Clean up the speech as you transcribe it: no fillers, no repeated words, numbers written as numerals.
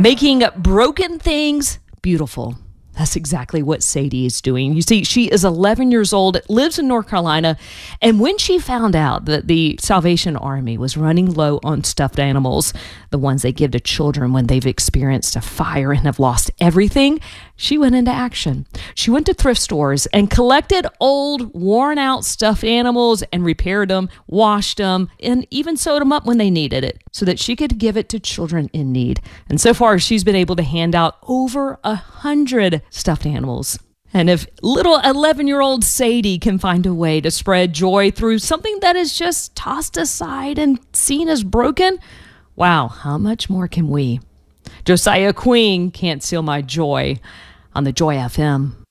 making broken things beautiful. That's exactly what Sadie is doing. You see, she is 11 years old, lives in North Carolina, and when she found out that the Salvation Army was running low on stuffed animals, the ones they give to children when they've experienced a fire and have lost everything, she went into action. She went to thrift stores and collected old, worn-out stuffed animals and repaired them, washed them, and even sewed them up when they needed it so that she could give it to children in need. And so far, she's been able to hand out over 100 stuffed animals. And if little 11-year-old Sadie can find a way to spread joy through something that is just tossed aside and seen as broken, wow, how much more can we? Josiah Queen, Can't Steal My Joy, on the Joy FM.